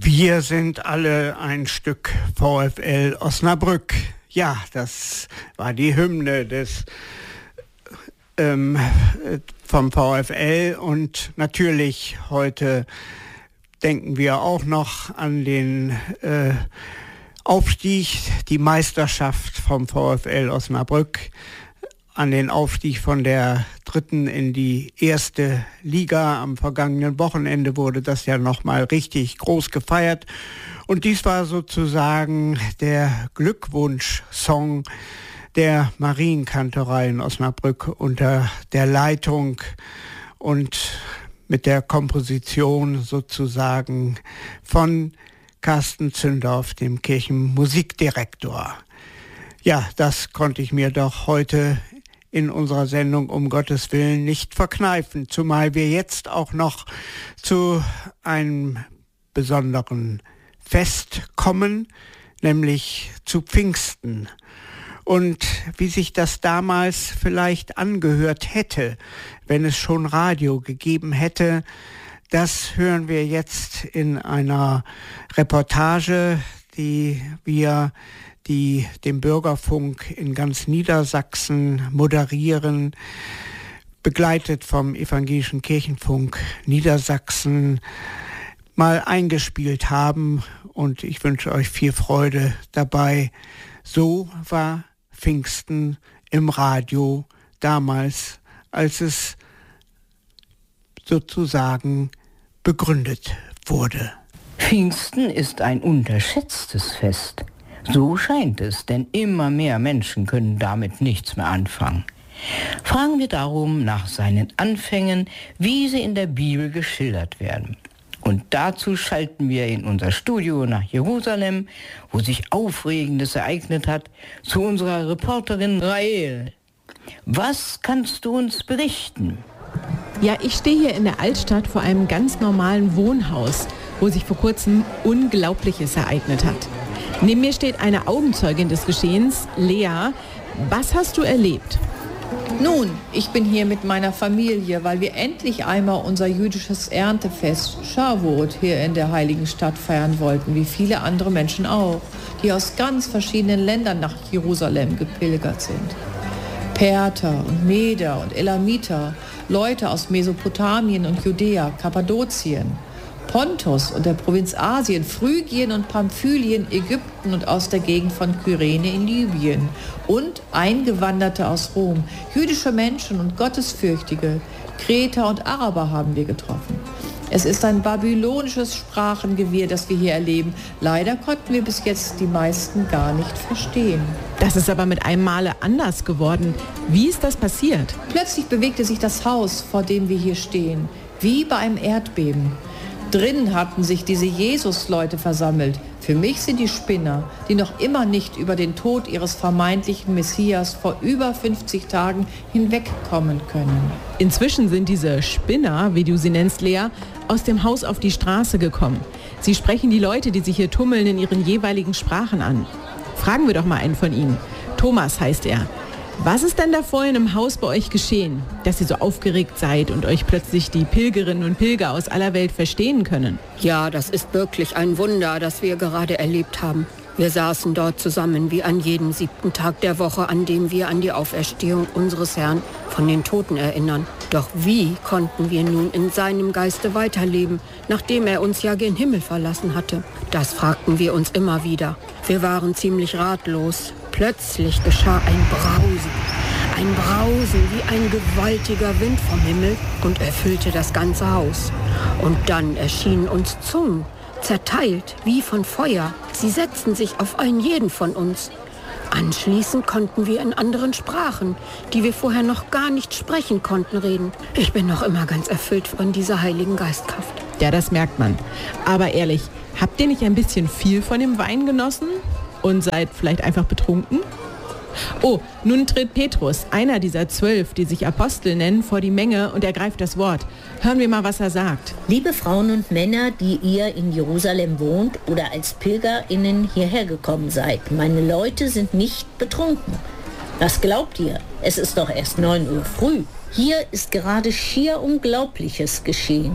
Wir sind alle ein Stück VfL Osnabrück. Ja, das war die Hymne vom VfL und natürlich heute denken wir auch noch an den Aufstieg, die Meisterschaft vom VfL Osnabrück, an den Aufstieg von der 3. in die 1. Liga. Am vergangenen Wochenende wurde das ja nochmal richtig groß gefeiert. Und dies war sozusagen der Glückwunsch-Song der Marienkantorei in Osnabrück unter der Leitung und mit der Komposition sozusagen von Carsten Zündorf, dem Kirchenmusikdirektor. Ja, das konnte ich mir doch heute in unserer Sendung um Gottes Willen nicht verkneifen, zumal wir jetzt auch noch zu einem besonderen Fest kommen, nämlich zu Pfingsten. Und wie sich das damals vielleicht angehört hätte, wenn es schon Radio gegeben hätte, das hören wir jetzt in einer Reportage, die wir dem Bürgerfunk in ganz Niedersachsen moderieren, begleitet vom Evangelischen Kirchenfunk Niedersachsen, mal eingespielt haben. Und ich wünsche euch viel Freude dabei. So war Pfingsten im Radio damals, als es sozusagen begründet wurde. Pfingsten ist ein unterschätztes Fest. So scheint es, denn immer mehr Menschen können damit nichts mehr anfangen. Fragen wir darum nach seinen Anfängen, wie sie in der Bibel geschildert werden. Und dazu schalten wir in unser Studio nach Jerusalem, wo sich Aufregendes ereignet hat, zu unserer Reporterin Rael. Was kannst du uns berichten? Ja, ich stehe hier in der Altstadt vor einem ganz normalen Wohnhaus, wo sich vor kurzem Unglaubliches ereignet hat. Neben mir steht eine Augenzeugin des Geschehens, Lea. Was hast du erlebt? Nun, ich bin hier mit meiner Familie, weil wir endlich einmal unser jüdisches Erntefest Shavuot hier in der heiligen Stadt feiern wollten, wie viele andere Menschen auch, die aus ganz verschiedenen Ländern nach Jerusalem gepilgert sind. Perter und Meder und Elamiter, Leute aus Mesopotamien und Judäa, Kappadokien, Pontus und der Provinz Asien, Phrygien und Pamphylien, Ägypten und aus der Gegend von Kyrene in Libyen und Eingewanderte aus Rom, jüdische Menschen und Gottesfürchtige, Kreter und Araber haben wir getroffen. Es ist ein babylonisches Sprachengewirr, das wir hier erleben. Leider konnten wir bis jetzt die meisten gar nicht verstehen. Das ist aber mit einem Male anders geworden. Wie ist das passiert? Plötzlich bewegte sich das Haus, vor dem wir hier stehen, wie bei einem Erdbeben. Drinnen hatten sich diese Jesus-Leute versammelt. Für mich sind die Spinner, die noch immer nicht über den Tod ihres vermeintlichen Messias vor über 50 Tagen hinwegkommen können. Inzwischen sind diese Spinner, wie du sie nennst, Lea, aus dem Haus auf die Straße gekommen. Sie sprechen die Leute, die sich hier tummeln, in ihren jeweiligen Sprachen an. Fragen wir doch mal einen von ihnen. Thomas heißt er. Was ist denn da vorhin im Haus bei euch geschehen, dass ihr so aufgeregt seid und euch plötzlich die Pilgerinnen und Pilger aus aller Welt verstehen können? Ja, das ist wirklich ein Wunder, das wir gerade erlebt haben. Wir saßen dort zusammen wie an jedem 7. Tag der Woche, an dem wir an die Auferstehung unseres Herrn von den Toten erinnern. Doch wie konnten wir nun in seinem Geiste weiterleben, nachdem er uns ja gen Himmel verlassen hatte? Das fragten wir uns immer wieder. Wir waren ziemlich ratlos. Plötzlich geschah ein Brausen wie ein gewaltiger Wind vom Himmel und erfüllte das ganze Haus. Und dann erschienen uns Zungen, zerteilt wie von Feuer. Sie setzten sich auf einen jeden von uns. Anschließend konnten wir in anderen Sprachen, die wir vorher noch gar nicht sprechen konnten, reden. Ich bin noch immer ganz erfüllt von dieser Heiligen Geistkraft. Ja, das merkt man. Aber ehrlich, habt ihr nicht ein bisschen viel von dem Wein genossen? Und seid vielleicht einfach betrunken? Oh, nun tritt Petrus, einer dieser 12, die sich Apostel nennen, vor die Menge und ergreift das Wort. Hören wir mal, was er sagt. Liebe Frauen und Männer, die ihr in Jerusalem wohnt oder als PilgerInnen hierher gekommen seid, meine Leute sind nicht betrunken. Was glaubt ihr? Es ist doch erst 9 Uhr früh. Hier ist gerade schier Unglaubliches geschehen.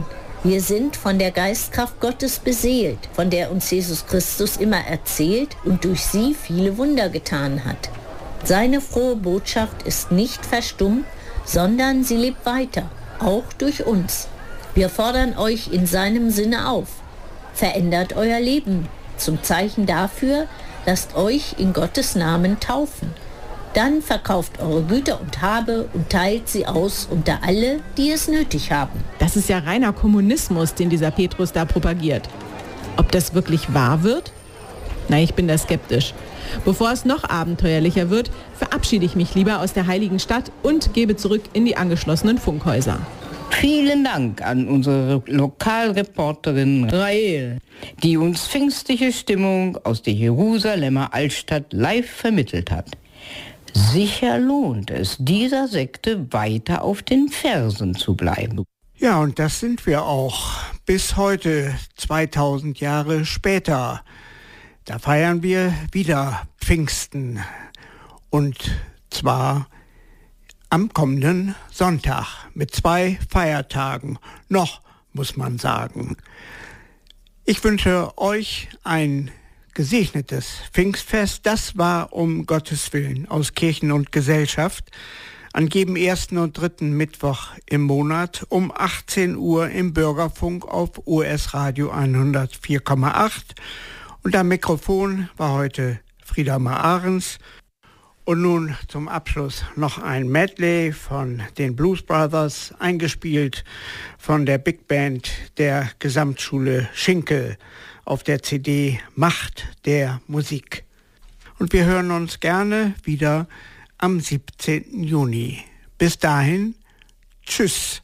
Wir sind von der Geistkraft Gottes beseelt, von der uns Jesus Christus immer erzählt und durch sie viele Wunder getan hat. Seine frohe Botschaft ist nicht verstummt, sondern sie lebt weiter, auch durch uns. Wir fordern euch in seinem Sinne auf. Verändert euer Leben. Zum Zeichen dafür, lasst euch in Gottes Namen taufen. Dann verkauft eure Güter und Habe und teilt sie aus unter alle, die es nötig haben. Das ist ja reiner Kommunismus, den dieser Petrus da propagiert. Ob das wirklich wahr wird? Na, ich bin da skeptisch. Bevor es noch abenteuerlicher wird, verabschiede ich mich lieber aus der heiligen Stadt und gebe zurück in die angeschlossenen Funkhäuser. Vielen Dank an unsere Lokalreporterin Rael, die uns pfingstliche Stimmung aus der Jerusalemer Altstadt live vermittelt hat. Sicher lohnt es, dieser Sekte weiter auf den Fersen zu bleiben. Ja, und das sind wir auch. Bis heute, 2000 Jahre später. Da feiern wir wieder Pfingsten. Und zwar am kommenden Sonntag mit 2 Feiertagen. Noch, muss man sagen. Ich wünsche euch ein gesegnetes Pfingstfest. Das war um Gottes Willen aus Kirchen und Gesellschaft an jedem 1. und 3. Mittwoch im Monat um 18 Uhr im Bürgerfunk auf US Radio 104,8. Und am Mikrofon war heute Frieda Ahrens. Und nun zum Abschluss noch ein Medley von den Blues Brothers, eingespielt von der Big Band der Gesamtschule Schinkel auf der CD Macht der Musik. Und wir hören uns gerne wieder am 17. Juni. Bis dahin, tschüss.